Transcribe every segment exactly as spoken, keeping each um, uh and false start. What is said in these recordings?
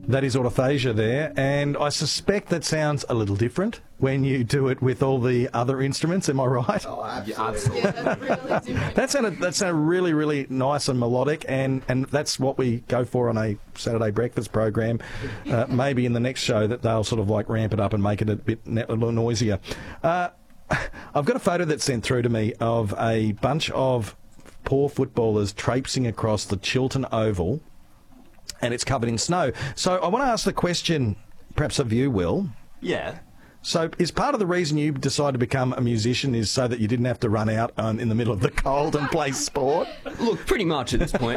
That is autophagia there, and I suspect that sounds a little different when you do it with all the other instruments. Am I right? Oh, absolutely. Yeah, that's really different. That sounded that sounded really, really nice and melodic, and, and that's what we go for on a Saturday breakfast program. Uh, maybe in the next show that they'll sort of like ramp it up and make it a bit ne- a little noisier. Uh, I've got a photo that's sent through to me of a bunch of poor footballers traipsing across the Chiltern Oval, and it's covered in snow. So I want to ask the question, perhaps of you, Will. Yeah. So is part of the reason you decided to become a musician is so that you didn't have to run out um, in the middle of the cold and play sport? Look, pretty much at this point.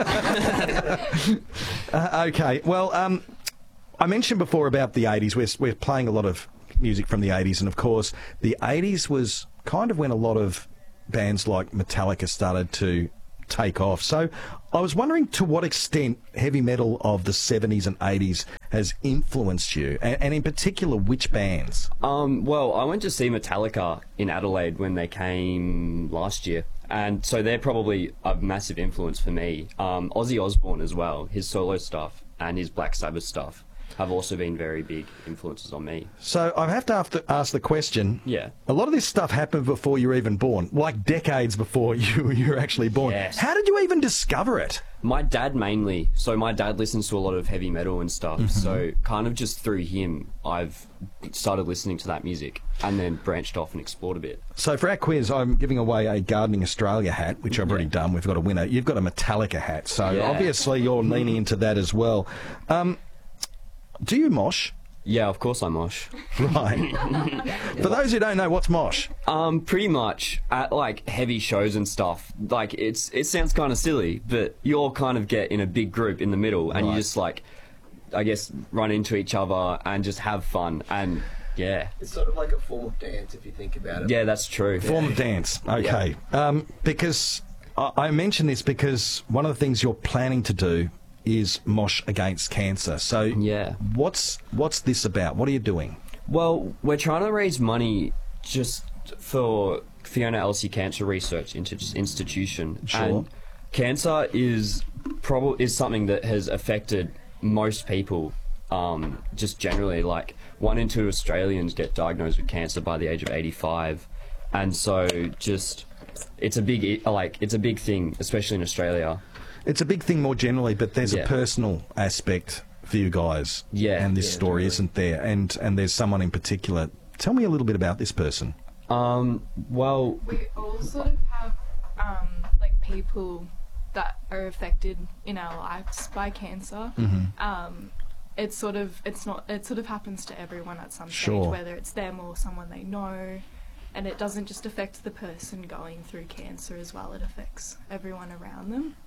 uh, okay, well, um, I mentioned before about the eighties. We're, we're playing a lot of music from the eighties, and of course the eighties was kind of when a lot of bands like Metallica started to take off. So I was wondering to what extent heavy metal of the seventies and eighties has influenced you, and, and in particular which bands? Um, well, I went to see Metallica in Adelaide when they came last year, and so they're probably a massive influence for me. Um, Ozzy Osbourne as well, his solo stuff and his Black Sabbath stuff have also been very big influences on me. So I have to, have to ask the question. Yeah. A lot of this stuff happened before you were even born, like decades before you, you were actually born. Yes. How did you even discover it? My dad mainly. So my dad listens to a lot of heavy metal and stuff. Mm-hmm. So kind of just through him, I've started listening to that music and then branched off and explored a bit. So for our quiz, I'm giving away a Gardening Australia hat, which I've already yeah. done. We've got a winner. You've got a Metallica hat. So yeah. obviously you're leaning into that as well. Um, do you mosh? Yeah, of course I mosh. Right. For those who don't know, what's mosh? Um, pretty much at like heavy shows and stuff. Like it's it sounds kind of silly, but you all kind of get in a big group in the middle, and right. you just like, I guess, run into each other and just have fun. And yeah, it's sort of like a form of dance if you think about it. Yeah, that's true. Form of dance. Okay. Yeah. Um, because I, I mention this because one of the things you're planning to do is Mosh Against Cancer. So yeah. what's what's this about? What are you doing? Well, we're trying to raise money just for Fiona Elsie Cancer Research Institution. Sure. And cancer is probably is something that has affected most people, um, just generally. Like one in two Australians get diagnosed with cancer by the age of eighty-five, and so just it's a big like it's a big thing, especially in Australia. It's a big thing more generally, but there's yeah. a personal aspect for you guys. Yeah. And this yeah, story totally. isn't there. And and there's someone in particular. Tell me a little bit about this person. Um, well... We all sort of have, um, like, people that are affected in our lives by cancer. Mm-hmm. Um, it's sort of, it's not, it sort of happens to everyone at some Sure. stage, whether it's them or someone they know. And it doesn't just affect the person going through cancer as well, it affects everyone around them.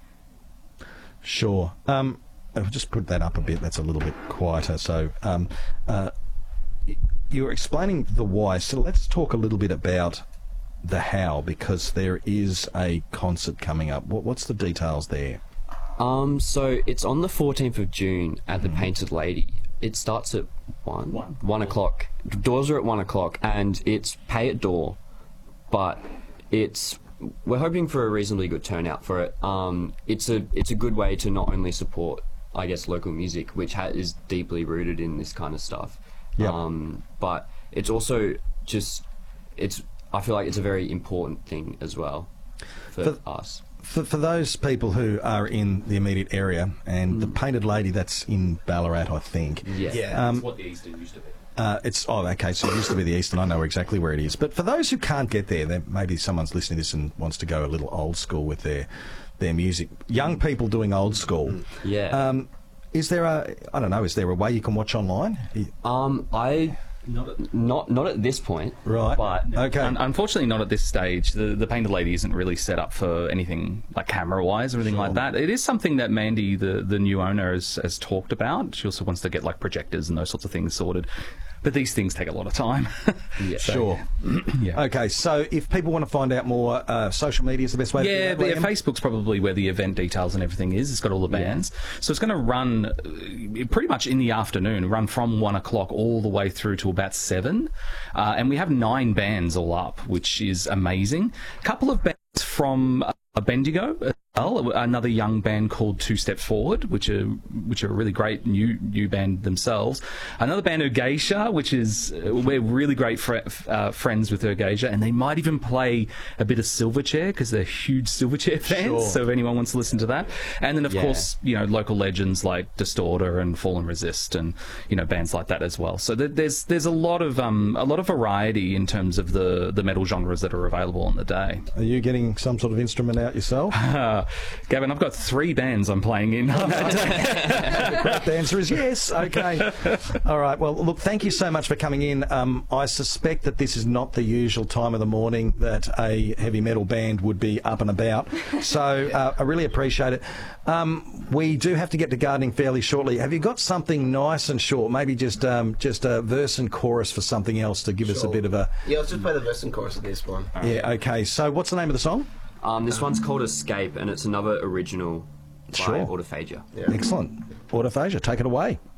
Sure. Um, I'll just put that up a bit. That's a little bit quieter. So um, uh, you were explaining the why. So let's talk a little bit about the how, because there is a concert coming up. What, what's the details there? Um, so it's on the fourteenth of June at the Painted Lady. It starts at one, one, one o'clock. Doors are at one o'clock, and it's pay at door, but it's. We're hoping for a reasonably good turnout for it. Um, it's a it's a good way to not only support, I guess, local music, which ha- is deeply rooted in this kind of stuff. Yep. Um, but it's also just it's. I feel like it's a very important thing as well for, for us. For, for those people who are in the immediate area, and mm. the Painted Lady, that's in Ballarat, I think. Yeah, yeah um, that's what the Eastern used to be. Uh, it's oh okay, so it used to be the Eastern. I know exactly where it is. But for those who can't get there, there maybe someone's listening to this and wants to go a little old school with their their music. Young people doing old school. Yeah. Um, is there a I don't know? Is there a way you can watch online? Um, I not at, not not at this point. Right. But okay. Un- unfortunately, not at this stage. The the Painted Lady isn't really set up for anything like camera wise or anything Sure. like that. It is something that Mandy, the the new owner, has, has talked about. She also wants to get like projectors and those sorts of things sorted. But these things take a lot of time. Yeah. So, Sure. Yeah. Okay, so if people want to find out more, uh, social media is the best way to Yeah, do that, yeah, Facebook's probably where the event details and everything is. It's got all the bands. Yeah. So it's going to run uh, pretty much in the afternoon, run from one o'clock all the way through to about seven. Uh, and we have nine bands all up, which is amazing. A couple of bands from... Uh, a Bendigo as well, another young band called Two Step Forward, which are which are a really great new new band themselves. Another band, Ergasia, which is uh, we're really great fr- uh, friends with Ergasia, and they might even play a bit of Silverchair because they're huge Silverchair fans. Sure. So if anyone wants to listen to that, and then of Yeah. course you know local legends like Distorter and Fall and Resist, and you know bands like that as well. So th- there's there's a lot of um a lot of variety in terms of the the metal genres that are available on the day. Are you getting some sort of instrument out yourself? Uh, Gavin, I've got three bands I'm playing in on that day. Correct answer is yes. Okay. All right. Well, look, thank you so much for coming in. Um, I suspect that this is not the usual time of the morning that a heavy metal band would be up and about. So uh, I really appreciate it. Um, we do have to get to gardening fairly shortly. Have you got something nice and short? Maybe just um, just a verse and chorus for something else to give us a Sure. bit of a... Yeah, let's just play the verse and chorus of this one. Yeah, okay. So what's the name of the song? Um, this one's called Escape, and it's another original by Sure. Autophagia. Yeah. Excellent. Autophagia, take it away.